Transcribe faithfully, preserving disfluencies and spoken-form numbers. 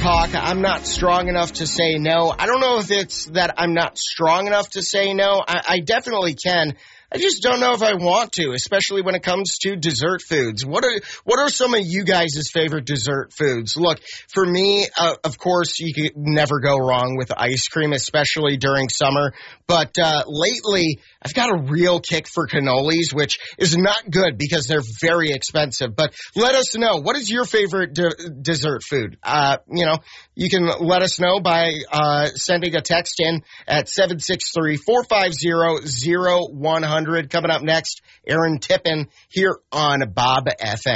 talk. I'm not strong enough to say no. I don't know if it's that I'm not strong enough to say no. I, I definitely can. I just don't know if I want to, especially when it comes to dessert foods. What are what are some of you guys' favorite dessert foods? Look, for me, uh, of course, you could never go wrong with ice cream, especially during summer. But uh, lately, I've got a real kick for cannolis, which is not good because they're very expensive. But let us know. What is your favorite de- dessert food? Uh, you know, you can let us know by uh, sending a text in at seven six three, four five zero, zero one zero zero. Coming up next, Aaron Tippin here on Bob F M.